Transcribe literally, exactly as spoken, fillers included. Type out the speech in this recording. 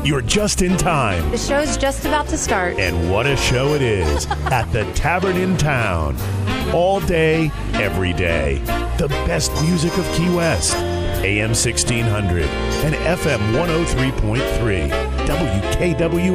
You're just in time. The show's just about to start. And what a show it is at the Tavern in Town. All day, every day. The best music of Key West. A M sixteen hundred and F M one oh three point three. W K W